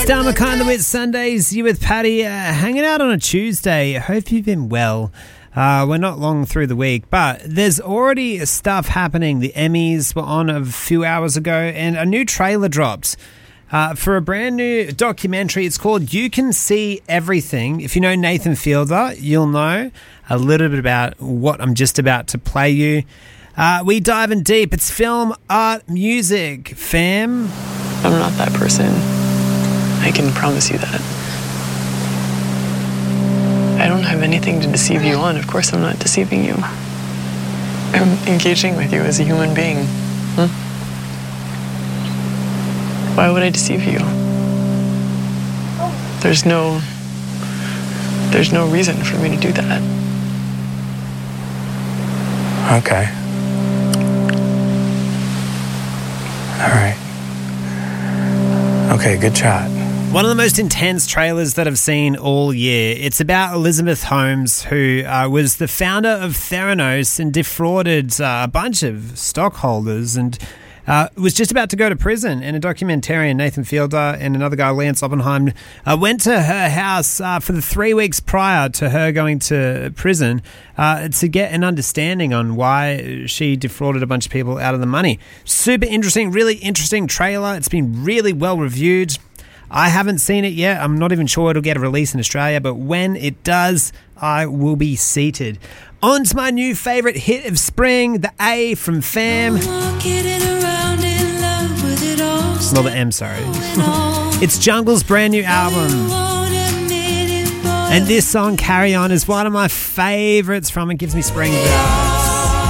Star Mackay on the Wit Sundays. You with Paddy, hanging out on a Tuesday. Hope you've been well. We're not long through the week, but there's already stuff happening. The Emmys were on a few hours ago, and a new trailer dropped for a brand new documentary. It's called You Can See Everything. If you know Nathan Fielder, you'll know a little bit about what I'm just about to play you. We dive in deep. It's film, art, music, fam. I'm not that person. I can promise you that. I don't have anything to deceive you on. Of course I'm not deceiving you. I'm engaging with you as a human being. Why would I deceive you? There's no reason for me to do that. Okay. All right. Okay, good shot. One of the most intense trailers that I've seen all year. It's about Elizabeth Holmes, who was the founder of Theranos and defrauded a bunch of stockholders and was just about to go to prison. And a documentarian, Nathan Fielder, and another guy, Lance Oppenheim, went to her house for the 3 weeks prior to her going to prison to get an understanding on why she defrauded a bunch of people out of the money. Super interesting, really interesting trailer. It's been really well reviewed. I haven't seen it yet. I'm not even sure it'll get a release in Australia, but when it does, I will be seated. On to my new favourite hit of spring, The A from Fam. Not the M, sorry. It's Jungle's brand new album. And this song, Carry On, is one of my favourites from it. Gives me spring vibes.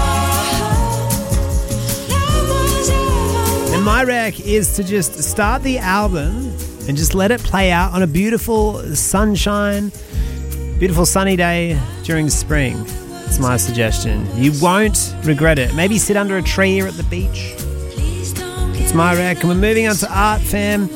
And my rec is to just start the album and just let it play out on a beautiful sunny day during spring. It's my suggestion. You won't regret it. Maybe sit under a tree or at the beach. It's my rec, and we're moving on to art, fam.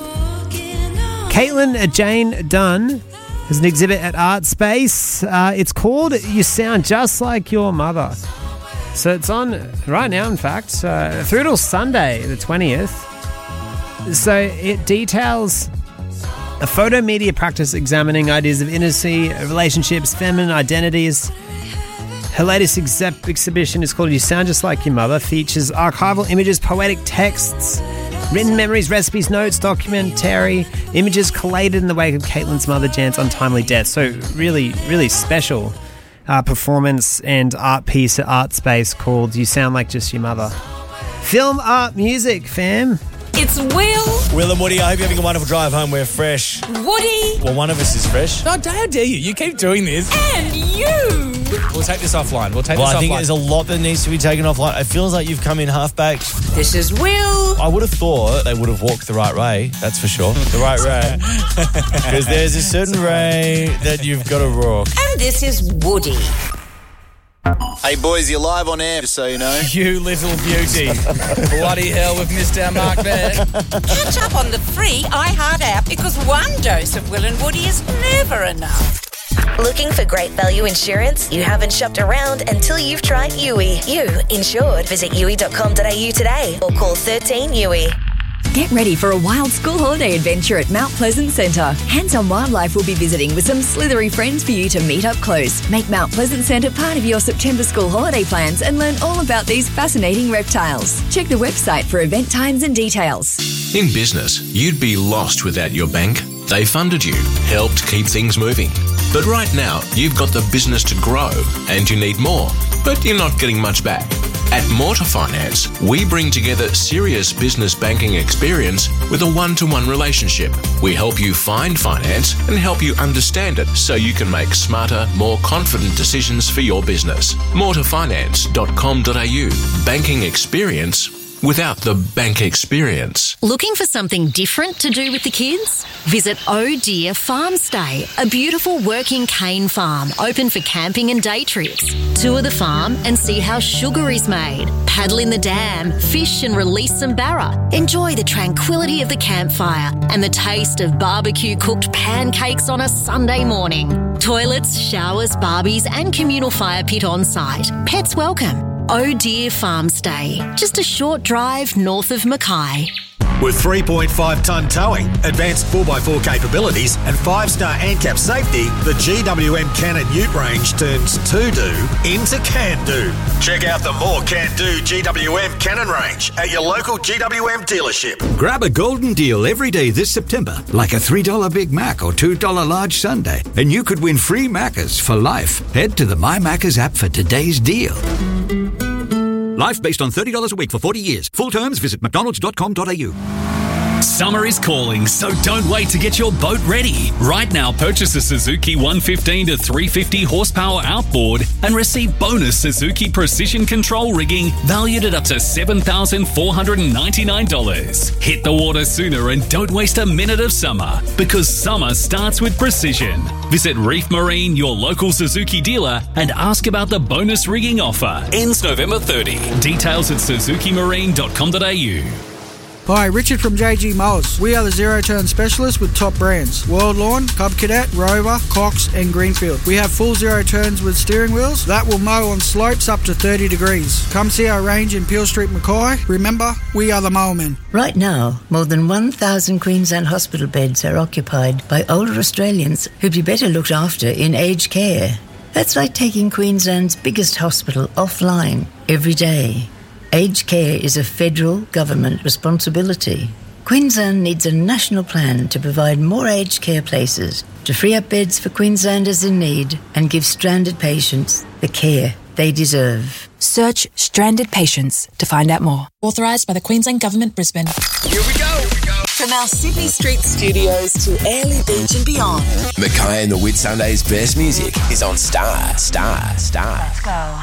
Caitlin Jane Dunn has an exhibit at Art Space. It's called You Sound Just Like Your Mother. So it's on right now, in fact, through till Sunday, the 20th. So it details a photo media practice examining ideas of intimacy, relationships, feminine identities. Her latest exhibition is called You Sound Just Like Your Mother, features archival images, poetic texts, written memories, recipes, notes, documentary, images collated in the wake of Caitlin's mother Jan's untimely death. So really, really special performance and art piece at Art Space called You Sound Like Just Your Mother. Film, art, music, fam. It's Will. Will and Woody, I hope you're having a wonderful drive home. We're fresh. Woody. Well, one of us is fresh. No, how dare you? You keep doing this. And you. We'll take this offline. I think there's a lot that needs to be taken offline. It feels like you've come in half-baked. This is Will. I would have thought they would have walked the right way, that's for sure. The right way. Because there's a certain way that you've got to walk. And this is Woody. Hey boys, you're live on air, just so you know. You little beauty. Bloody hell, we've missed our mark there. Catch up on the free iHeart app because one dose of Will and Woody is never enough. Looking for great value insurance? You haven't shopped around until you've tried Yui. You insured. Visit yui.com.au today or call 13 Yui. Get ready for a wild school holiday adventure at Mount Pleasant Centre. Hands-on Wildlife will be visiting with some slithery friends for you to meet up close. Make Mount Pleasant Centre part of your September school holiday plans and learn all about these fascinating reptiles. Check the website for event times and details. In business, you'd be lost without your bank. They funded you, helped keep things moving. But right now, you've got the business to grow and you need more, but you're not getting much back. At Mortar Finance, we bring together serious business banking experience with a one-to-one relationship. We help you find finance and help you understand it so you can make smarter, more confident decisions for your business. Mortarfinance.com.au. Banking experience without the bank experience. Looking for something different to do with the kids? Visit Oh Dear Farm Stay, a beautiful working cane farm open for camping and day trips. Tour the farm and see how sugar is made. Paddle in the dam, fish and release some barra. Enjoy the tranquility of the campfire and the taste of barbecue-cooked pancakes on a Sunday morning. Toilets, showers, barbies and communal fire pit on site. Pets welcome. Oh Dear Farm Stay, just a short drive north of Mackay. With 3.5-tonne towing, advanced 4x4 capabilities and 5-star ANCAP safety, the GWM Cannon Ute range turns to-do into can-do. Check out the more can-do GWM Cannon range at your local GWM dealership. Grab a golden deal every day this September, like a $3 Big Mac or $2 large sundae, and you could win free Maccas for life. Head to the My Maccas app for today's deal. Life based on $30 a week for 40 years. Full terms, visit mcdonalds.com.au. Summer is calling, so don't wait to get your boat ready. Right now, purchase a Suzuki 115 to 350 horsepower outboard and receive bonus Suzuki Precision Control rigging valued at up to $7,499. Hit the water sooner and don't waste a minute of summer, because summer starts with precision. Visit Reef Marine, your local Suzuki dealer, and ask about the bonus rigging offer. Ends November 30. Details at suzukimarine.com.au. Hi, Richard from JG Mowers. We are the zero-turn specialists with top brands: World Lawn, Cub Cadet, Rover, Cox and Greenfield. We have full zero turns with steering wheels that will mow on slopes up to 30 degrees. Come see our range in Peel Street, Mackay. Remember, we are the Mowermen. Right now, more than 1,000 Queensland hospital beds are occupied by older Australians who'd be better looked after in aged care. That's like taking Queensland's biggest hospital offline every day. Aged care is a federal government responsibility. Queensland needs a national plan to provide more aged care places, to free up beds for Queenslanders in need and give stranded patients the care they deserve. Search Stranded Patients to find out more. Authorised by the Queensland Government, Brisbane. Here we go. From our Sydney Street studios to Airlie Beach and beyond. Mackay and the Whitsundays' best music is on Star. Let's go.